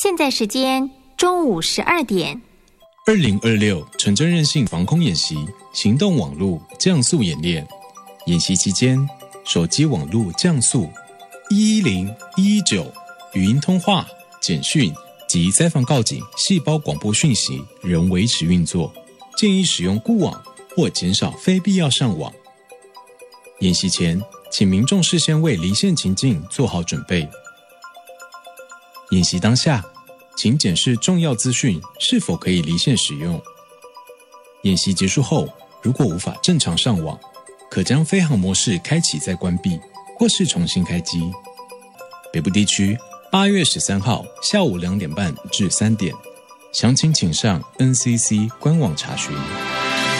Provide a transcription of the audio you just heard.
现在时间中午12点。 2026城镇韧性防空演习行动网络降速演练。演习期间，手机网络降速110、119、语音通话、简讯及灾防告警、细胞广播讯息仍维持运作，建议使用固网或减少非必要上网。演习前，请民众事先为离线情境做好准备。演习当下，请检视重要资讯是否可以离线使用。演习结束后，如果无法正常上网，可将飞行模式开启再关闭，或是重新开机。北部地区8月13号下午2点半至3点，详情请上 NCC 官网查询。